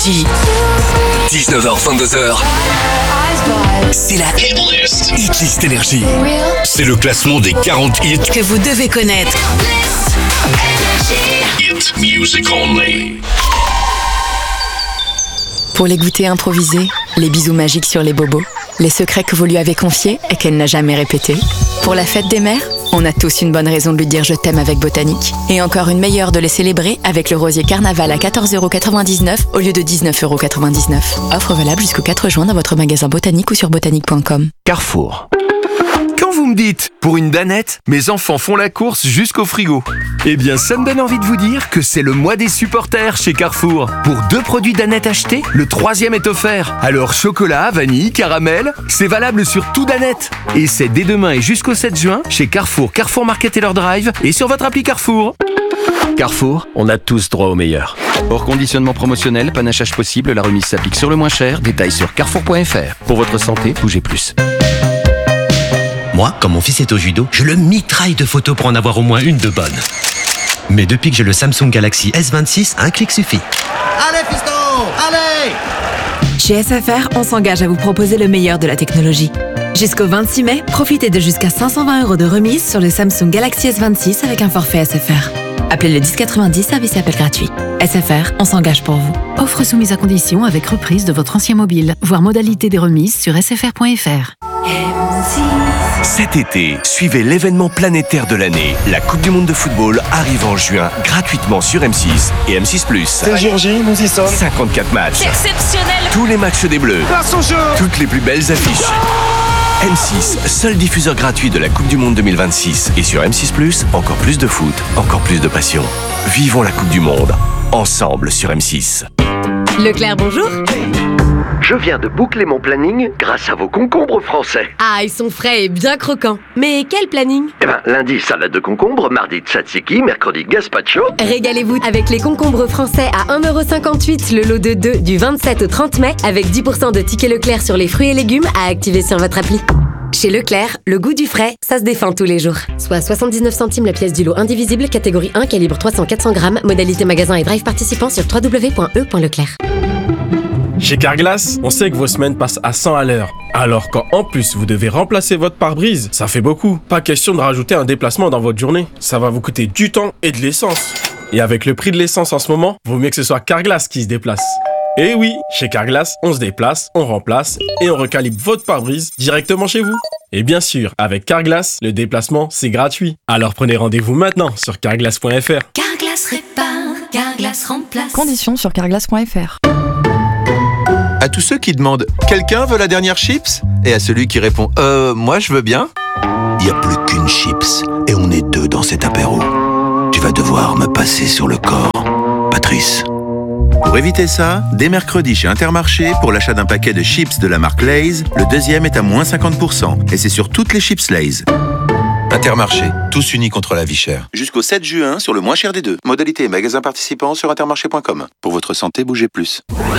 Énergie. 19h-22h. C'est la Hitlist Énergie. C'est le classement des 40 hits Que vous devez connaître. Hit music only. Pour les goûters improvisés, les bisous magiques sur les bobos, les secrets que vous lui avez confiés et qu'elle n'a jamais répétés. Pour la fête des mères, on a tous une bonne raison de lui dire je t'aime avec Botanique. Et encore une meilleure de les célébrer avec le rosier Carnaval à 14,99€ au lieu de 19,99€. Offre valable jusqu'au 4 juin dans votre magasin Botanique ou sur botanique.com. Carrefour. Quand vous me dites « pour une danette, mes enfants font la course jusqu'au frigo », eh bien ça me donne envie de vous dire que c'est le mois des supporters chez Carrefour. Pour 2 produits Danette achetés, le 3e est offert. Alors chocolat, vanille, caramel, c'est valable sur tout Danette. Et c'est dès demain et jusqu'au 7 juin chez Carrefour, Carrefour Market et leur drive et sur votre appli Carrefour. Carrefour, on a tous droit au meilleur. Hors conditionnement promotionnel, panachage possible, la remise s'applique sur le moins cher. Détails sur carrefour.fr. Pour votre santé, bougez plus. Moi, quand mon fils est au judo, je le mitraille de photos pour en avoir au moins une de bonne. Mais depuis que j'ai le Samsung Galaxy S26, un clic suffit. Allez, fiston, allez! Chez SFR, on s'engage à vous proposer le meilleur de la technologie. Jusqu'au 26 mai, profitez de jusqu'à 520€ de remise sur le Samsung Galaxy S26 avec un forfait SFR. Appelez le 1090, service et appel gratuit. SFR, on s'engage pour vous. Offre soumise à condition avec reprise de votre ancien mobile. Voir modalité des remises sur sfr.fr. Cet été, suivez l'événement planétaire de l'année. La Coupe du Monde de football arrive en juin gratuitement sur M6 et M6+. C'est Géorgie, nous y sommes. 54 matchs. C'est exceptionnel. Tous les matchs des Bleus. Place au jeu. Toutes les plus belles affiches. M6, seul diffuseur gratuit de la Coupe du Monde 2026. Et sur M6+, encore plus de foot, encore plus de passion. Vivons la Coupe du Monde, ensemble sur M6. Leclerc, bonjour. Je viens de boucler mon planning grâce à vos concombres français. Ah, ils sont frais et bien croquants. Mais quel planning? Lundi, salade de concombre, mardi, tzatziki, mercredi, gazpacho. Régalez-vous avec les concombres français à 1,58€ le lot de 2 du 27 au 30 mai avec 10% de tickets Leclerc sur les fruits et légumes à activer sur votre appli. Chez Leclerc, le goût du frais, ça se défend tous les jours. Soit 79 centimes la pièce du lot indivisible, catégorie 1, calibre 300-400 grammes, modalité magasin et drive participant sur www.e.leclerc. Chez Carglass, on sait que vos semaines passent à 100 à l'heure. Alors quand en plus vous devez remplacer votre pare-brise, ça fait beaucoup. Pas question de rajouter un déplacement dans votre journée. Ça va vous coûter du temps et de l'essence. Et avec le prix de l'essence en ce moment, vaut mieux que ce soit Carglass qui se déplace. Et oui, chez Carglass, on se déplace, on remplace et on recalibre votre pare-brise directement chez vous. Et bien sûr, avec Carglass, le déplacement, c'est gratuit. Alors prenez rendez-vous maintenant sur carglass.fr. Carglass répare, Carglass remplace. Conditions sur carglass.fr. À tous ceux qui demandent « Quelqu'un veut la dernière chips ?» et à celui qui répond « Moi je veux bien », il n'y a plus qu'une chips et on est 2 dans cet apéro. Tu vas devoir me passer sur le corps, Patrice. Pour éviter ça, dès mercredi chez Intermarché, pour l'achat d'un paquet de chips de la marque Lay's, le deuxième est à moins 50%. Et c'est sur toutes les chips Lay's. Intermarché, tous unis contre la vie chère. Jusqu'au 7 juin, sur le moins cher des 2. Modalité et magasin participants sur intermarché.com. Pour votre santé, bougez plus.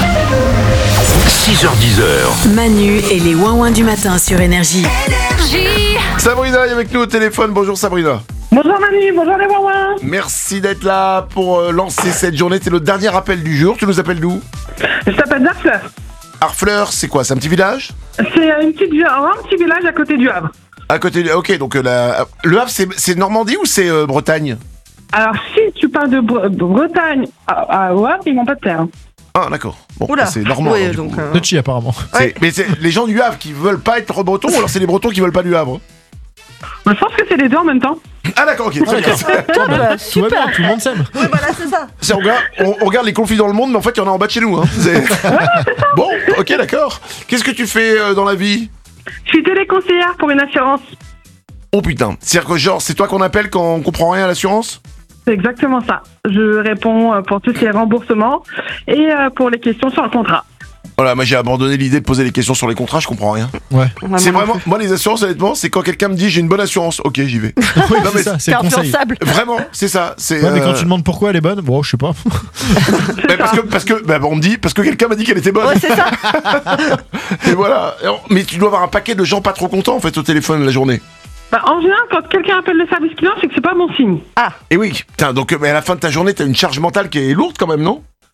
6h-10h. Manu et les ouin-ouin du matin sur Énergie. Sabrina est avec nous au téléphone. Bonjour Sabrina. Bonjour Manu, bonjour les ouin-ouin. Merci d'être là pour lancer cette journée. C'est le dernier appel du jour. Tu nous appelles d'où? Je t'appelle d'Harfleur. Harfleur, c'est quoi? C'est un petit village? C'est un petit village à côté du Havre. À côté du... Ok, donc le Havre, c'est Normandie ou c'est Bretagne? Alors si tu parles de Bretagne au Havre, ils vont pas te taire. Ah d'accord. Bon, c'est normand. Oui, donc Notchi apparemment. Mais c'est les gens du Havre qui veulent pas être bretons ou alors c'est les bretons qui veulent pas du Havre? Je pense que c'est les deux en même temps. Ah d'accord, ok. Très bien. Super. Tout le monde s'aime. Ouais, voilà, c'est ça. On regarde les conflits dans le monde, mais en fait il y en a en bas de chez nous. Hein. Bon, ok, d'accord. Qu'est-ce que tu fais dans la vie? Je suis téléconseillère pour une assurance. Oh putain. C'est-à-dire que genre, c'est toi qu'on appelle quand on comprend rien à l'assurance? C'est exactement ça. Je réponds pour tous les remboursements et pour les questions sur le contrat. Voilà, moi j'ai abandonné l'idée de poser les questions sur les contrats, je comprends rien. Ouais. C'est vraiment, moi les assurances honnêtement, c'est quand quelqu'un me dit j'ai une bonne assurance, ok j'y vais. Oui, non, mais c'est le conseil. Vraiment, c'est ça. Ouais, mais quand tu demandes pourquoi elle est bonne, bon je sais pas. parce que on me dit, parce que quelqu'un m'a dit qu'elle était bonne. Ouais, c'est ça. Et voilà. Mais tu dois avoir un paquet de gens pas trop contents en fait au téléphone la journée. En général, quand quelqu'un appelle le service client, c'est que c'est pas bon signe. Ah. Et oui. Putain, donc mais à la fin de ta journée, t'as une charge mentale qui est lourde quand même, non?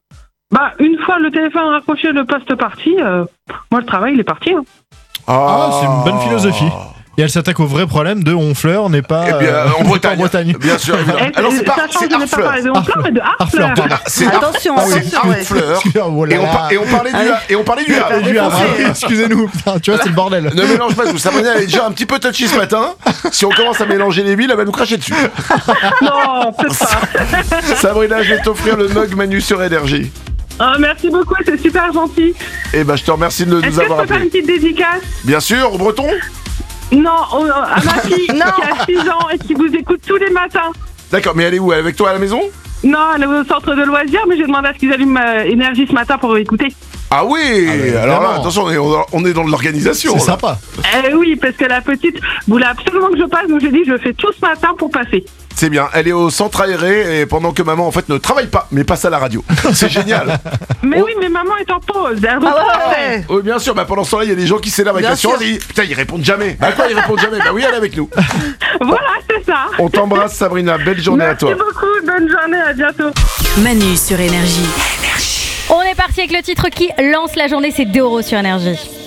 Bah, une fois le téléphone raccroché, le poste parti, moi le travail il est parti. Hein. Ah, c'est une bonne philosophie. Et elle s'attaque au vrai problème de Honfleur n'est pas en Bretagne. Bien sûr, évidemment. Alors c'est pas parler de Honfleur, mais de Harfleur. Attention, Harfleur. Et on parlait du Havre. Excusez-nous, putain, tu vois, c'est le bordel. Ne mélange pas tout. Sabrina, elle est déjà un petit peu touchy ce matin. Si on commence à mélanger les villes, elle va nous cracher dessus. Non, peut-être pas. Sabrina, je vais t'offrir le mug Manu sur énergie. Oh, merci beaucoup, c'est super gentil. Eh ben, je te remercie de nous avoir appelés. Est-ce que je peux faire une petite dédicace? Bien sûr, au breton. Non, à ma fille qui a 6 ans et qui vous écoute tous les matins. D'accord, mais elle est où? Elle est avec toi à la maison? Non, elle est au centre de loisirs, mais j'ai demandé à ce qu'ils allument énergie ce matin pour écouter. Ah oui, alors là, attention, on est dans de l'organisation. C'est sympa. Oui, parce que la petite voulait absolument que je passe, donc j'ai dit je le fais tout ce matin pour passer. C'est bien, elle est au centre aéré et pendant que maman en fait ne travaille pas, mais passe à la radio. C'est génial. Mais oui, mais maman est en pause. Oui, bien sûr, pendant ce temps-là, il y a des gens qui s'énervent avec la science et disent putain, ils répondent jamais. Bah quoi, ils répondent jamais? Bah oui, elle est avec nous. Voilà, c'est ça. On t'embrasse, Sabrina, belle journée à toi. Merci beaucoup, bonne journée, à bientôt. Manu sur Énergie. On est parti avec le titre qui lance la journée, c'est 2 € sur Énergie.